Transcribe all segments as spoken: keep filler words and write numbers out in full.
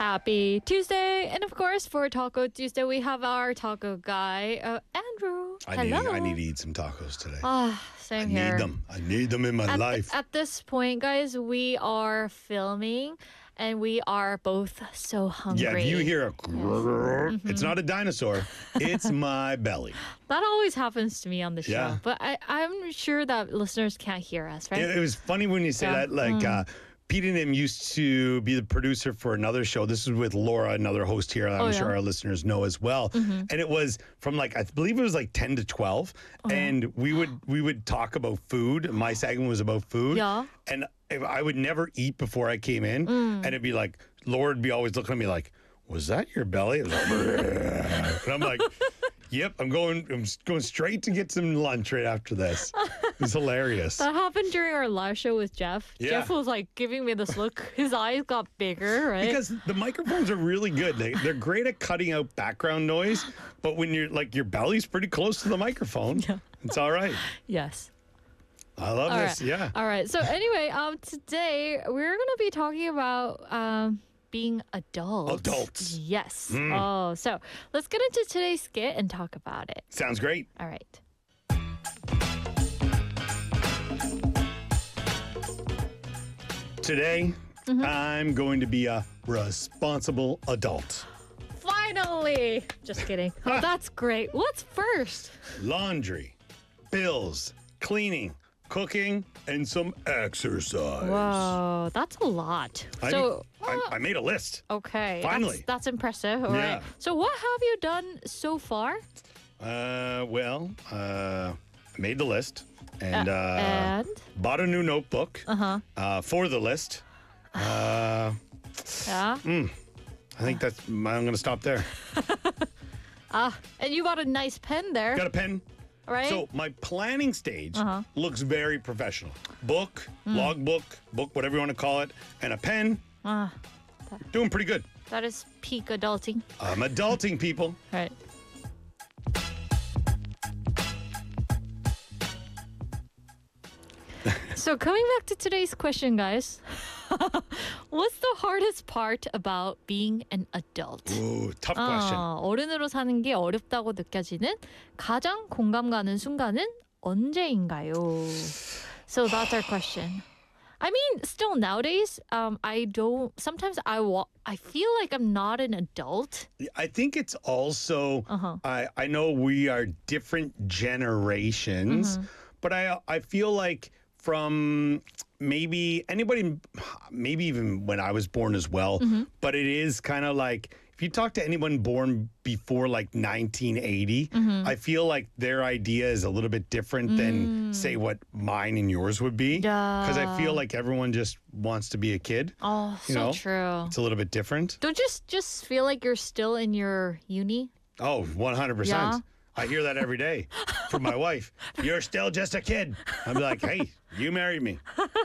Happy Tuesday. And of course, for Taco Tuesday, we have our taco guy, uh, Andrew. I Hello. need, I need to eat some tacos today. Ah, same I here. need them. I need them in my At, life. at this point, guys, we are filming and we are both so hungry. Yeah, if you hear a grrr, Mm-hmm. it's not a dinosaur. It's my belly. That always happens to me on the show. Yeah. But I, I'm sure that listeners can't hear us, right? It, it was funny when you say Yeah. that. Like, uh, Pete and him used to be the producer for another show. This is with Laura, another host here. I'm Oh, sure yeah? our listeners know as well. And it was from like, I believe it was like ten to twelve. And we would we would talk about food. My segment was about food. Yeah. And if I would never eat before I came in. And it'd be like, Laura would be always looking at me like, was that your belly? It was like, "Bleh." And I'm like, yep, I'm going I'm going straight to get some lunch right after this. It's hilarious. That happened during our live show with Jeff. Yeah. Jeff was like giving me this look. His eyes got bigger, right? Because the microphones are really good. They, they're great at cutting out background noise, but when you're like your belly's pretty close to the microphone, it's all right. yes. I love All this. right. Yeah. All right. So anyway, um, today we're gonna be talking about um being adults. Adults. Yes. Oh, so let's get into today's skit and talk about it. Sounds great. All right. Today, Mm-hmm. I'm going to be a responsible adult. Finally. Just kidding. Oh, that's great. What's first? Laundry, bills, cleaning, cooking, and some exercise. Whoa, that's a lot. I, so. I, uh, I made a list. Okay. Finally. That's, that's impressive. All right. Yeah. So what have you done so far? Uh, well, uh, I made the list and, Uh, uh, and? bought a new notebook Uh-huh. uh, for the list. Uh, Yeah. I think that's, I'm going to stop there. Ah, and you got a nice pen there, Got a pen. right? So my planning stage Uh-huh. looks very professional. Book, logbook, book, whatever you want to call it, and a pen. Ah, Doing pretty good. that is peak adulting. I'm adulting, people. Right. So coming back to today's question, guys. What's the hardest part about being an adult? Ooh, tough question. 아, 어른으로 사는 게 어렵다고 느껴지는 가장 공감 가는 순간은 언제인가요? So that's our question. I mean, still nowadays, um, I don't. Sometimes I wa- I feel like I'm not an adult. I think it's also, Uh-huh. I, I know we are different generations, Mm-hmm. but I I feel like from maybe anybody, maybe even when I was born as well, Mm-hmm. but it is kind of like, if you talk to anyone born before like nineteen eighty, Mm-hmm. I feel like their idea is a little bit different than, say, what mine and yours would be. Because I feel Mm. Yeah. like everyone just wants to be a kid. Oh, You so know? true. It's a little bit different. Don't you just just feel like you're still in your uni? Oh, one hundred Yeah. percent. I hear that every day from my wife. You're still just a kid. I'm like, hey, you married me.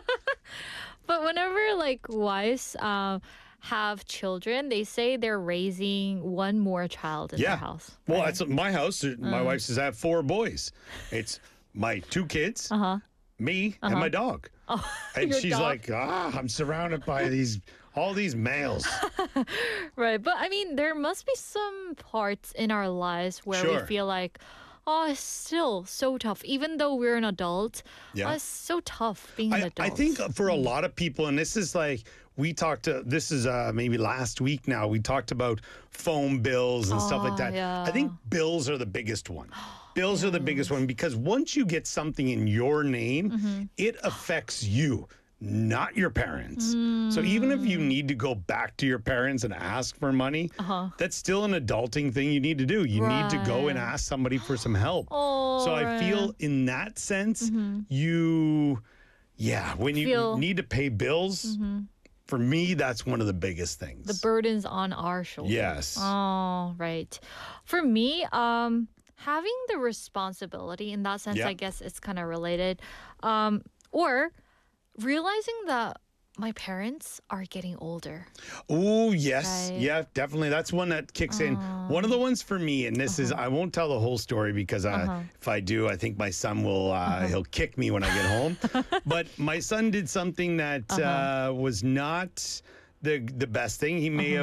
But whenever like wives um, have children, they say they're raising one more child in Yeah. their house. Well, right? that's my house. My Mm. wife says I have four boys. It's my two kids, Uh-huh. me, and my dog. Oh, And your she's dog. like, ah, I'm surrounded by these, all these males. Right. But I mean, there must be some parts in our lives where Sure. we feel like, oh, it's still so tough. Even though we're an adult, Yeah. oh, it's so tough being an I, adult. I think for a lot of people, and this is like, we talked to, this is uh, maybe last week now, we talked about phone bills and stuff like Oh, that. yeah. I think bills are the biggest one. Bills are the biggest one because once you get something in your name, Mm-hmm. it affects you, not your parents. So even if Mm. you need to go back to your parents and ask for money, Uh-huh. that's still an adulting thing you need to do. You need to go and Right. ask somebody for some help. Oh, so I right. feel in that sense, you, yeah, when you Feel- Mm-hmm. need to pay bills, for me, that's one of the biggest things. the burden's on our shoulders. Yes. Oh, right. For me, um, having the responsibility in that sense, Yeah. I guess it's kind of related. Um, or realizing that my parents are getting older. Oh, yes. Right. Yeah, definitely. That's one that kicks in. One of the ones for me, and this is, I won't tell the whole story because uh, Uh-huh. if I do, I think my son will, uh, he'll kick me when I get home. But my son did something that uh was not the the best thing. He may have